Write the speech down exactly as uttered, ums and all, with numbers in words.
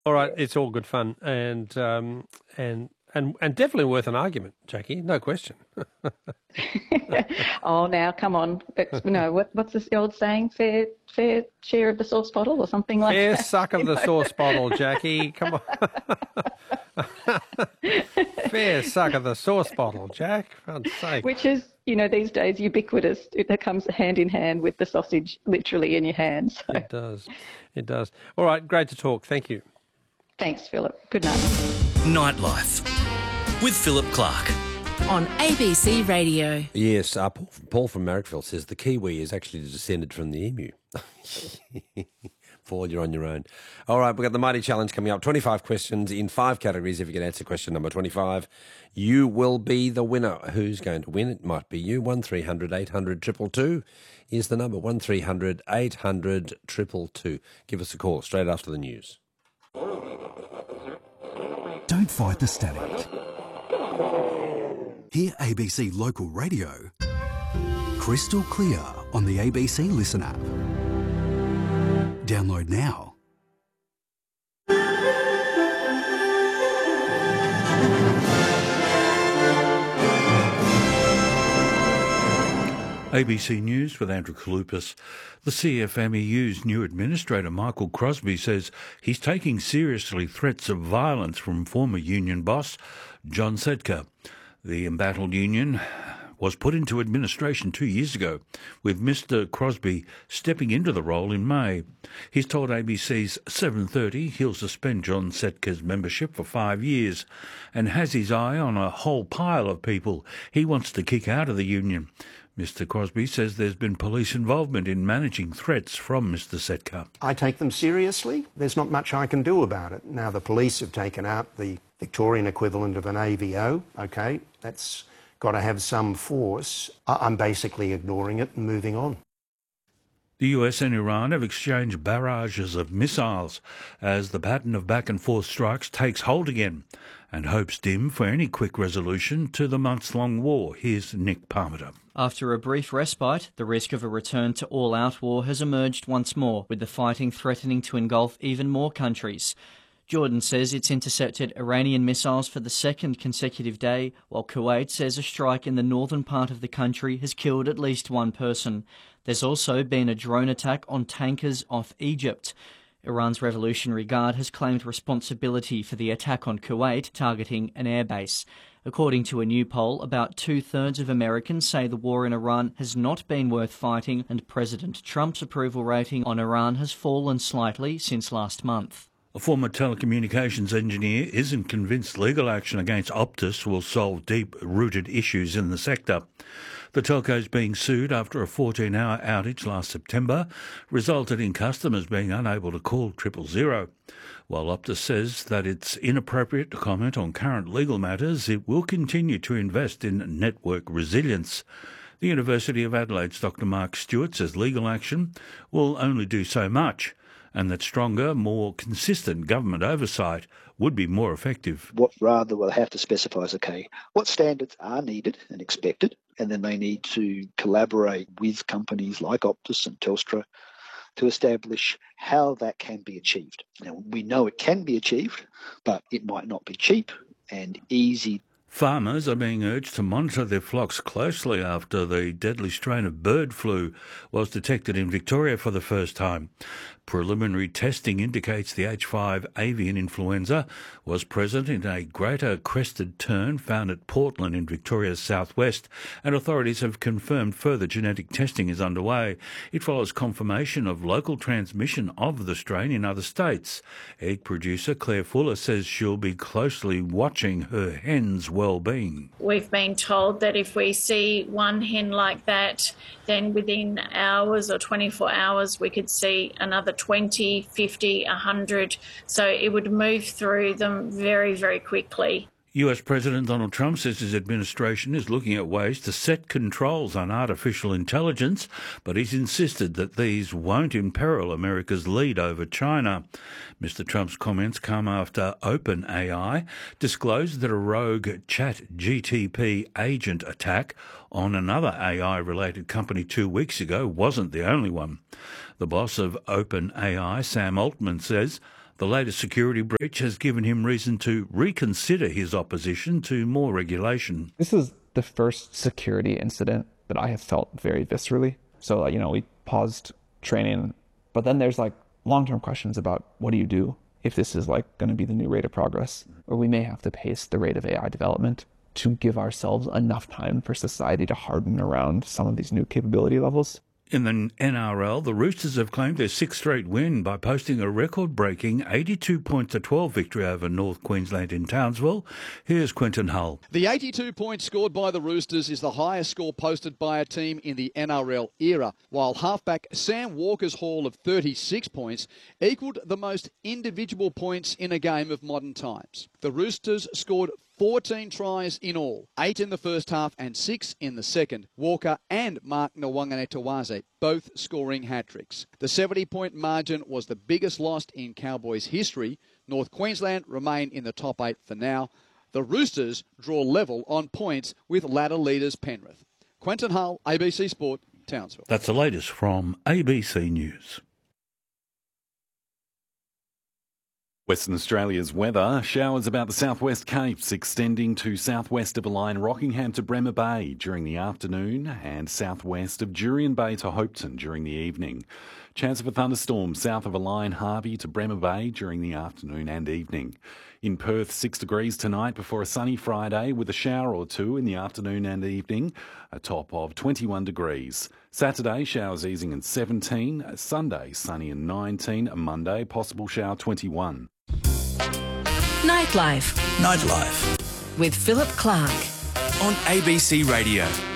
All right, it's all good fun and um, and and and definitely worth an argument, Jackie. No question. Oh, now come on. It's, no, what, what's this old saying? Fair, fair share of the sauce bottle, or something like Fair that. suck of you the know? sauce bottle, Jackie. Come on. Fair suck of the sauce bottle, Jack. For God's sake. Which is, you know, these days ubiquitous. It comes hand in hand with the sausage literally in your hands. So. It does. It does. All right, great to talk. Thank you. Thanks, Philip. Good night. Nightlife with Philip Clark. On A B C Radio. Yes, uh, Paul, Paul from Marrickville says the kiwi is actually descended from the emu. Paul, you're on your own. All right, we've got the Mighty Challenge coming up. twenty-five questions in five categories. If you can answer question number twenty-five, you will be the winner. Who's going to win? It might be you. one three hundred eight hundred two two two is the number. one three hundred eight hundred two two two. Give us a call straight after the news. Don't fight the static. Hear A B C Local Radio crystal clear on the A B C Listen app. Download now. A B C News with Andrew Kalupas. The C F M E U's new administrator, Michael Crosby, says he's taking seriously threats of violence from former union boss John Setka. The embattled union was put into administration two years ago, with Mister Crosby stepping into the role in May. He's told A B C's seven thirty he'll suspend John Setka's membership for five years and has his eye on a whole pile of people he wants to kick out of the union. Mister Crosby says there's been police involvement in managing threats from Mister Setka. I take them seriously. There's not much I can do about it. Now, the police have taken out the Victorian equivalent of an A V O. OK, that's got to have some force. I'm basically ignoring it and moving on. The U S and Iran have exchanged barrages of missiles as the pattern of back-and-forth strikes takes hold again, and hopes dim for any quick resolution to the months-long war. Here's Nick Parmiter. After a brief respite, the risk of a return to all-out war has emerged once more, with the fighting threatening to engulf even more countries. Jordan says it's intercepted Iranian missiles for the second consecutive day, while Kuwait says a strike in the northern part of the country has killed at least one person. There's also been a drone attack on tankers off Egypt. Iran's Revolutionary Guard has claimed responsibility for the attack on Kuwait, targeting an airbase. According to a new poll, about two-thirds of Americans say the war in Iran has not been worth fighting, and President Trump's approval rating on Iran has fallen slightly since last month. A former telecommunications engineer isn't convinced legal action against Optus will solve deep-rooted issues in the sector. The telco is being sued after a fourteen-hour outage last September resulted in customers being unable to call triple zero. While Optus says that it's inappropriate to comment on current legal matters, it will continue to invest in network resilience. The University of Adelaide's Doctor Mark Stewart says legal action will only do so much, and that stronger, more consistent government oversight would be more effective. What rather will have to specify is, okay, what standards are needed and expected, and then they need to collaborate with companies like Optus and Telstra to establish how that can be achieved. Now, we know it can be achieved, but it might not be cheap and easy. Farmers are being urged to monitor their flocks closely after the deadly strain of bird flu was detected in Victoria for the first time. Preliminary testing indicates the H five avian influenza was present in a greater crested tern found at Portland in Victoria's southwest, and authorities have confirmed further genetic testing is underway. It follows confirmation of local transmission of the strain in other states. Egg producer Claire Fuller says she'll be closely watching her hens' well-being. We've been told that if we see one hen like that, then within hours or twenty-four hours we could see another twenty, fifty, one hundred. So it would move through them very, very quickly. U S President Donald Trump says his administration is looking at ways to set controls on artificial intelligence, but he's insisted that these won't imperil America's lead over China. Mister Trump's comments come after OpenAI disclosed that a rogue ChatGPT agent attack on another A I-related company two weeks ago wasn't the only one. The boss of OpenAI, Sam Altman, says The latest security breach has given him reason to reconsider his opposition to more regulation. This is the first security incident that I have felt very viscerally. So, you know, we paused training, but then there's like long-term questions about what do you do if this is like going to be the new rate of progress, or we may have to pace the rate of A I development to give ourselves enough time for society to harden around some of these new capability levels. In the N R L, the Roosters have claimed their sixth straight win by posting a record-breaking eighty-two points to twelve victory over North Queensland in Townsville. Here's Quentin Hull. The eighty-two points scored by the Roosters is the highest score posted by a team in the N R L era, while halfback Sam Walker's haul of thirty-six points equalled the most individual points in a game of modern times. The Roosters scored fourteen tries in all, eight in the first half and six in the second. Walker and Mark Nwanganetawaze both scoring hat-tricks. The seventy-point margin was the biggest lost in Cowboys history. North Queensland remain in the top eight for now. The Roosters draw level on points with ladder leaders Penrith. Quentin Hull, A B C Sport, Townsville. That's the latest from A B C News. Western Australia's weather. Showers about the southwest Capes extending to southwest of the line Rockingham to Bremer Bay during the afternoon and southwest of Jurien Bay to Hopeton during the evening. Chance of a thunderstorm south of a line Harvey to Bremer Bay during the afternoon and evening. In Perth, six degrees tonight before a sunny Friday with a shower or two in the afternoon and evening, a top of twenty-one degrees. Saturday, showers easing in seventeen. Sunday, sunny and nineteen. Monday, possible shower twenty-one. Nightlife. Nightlife. With Philip Clark. On A B C Radio.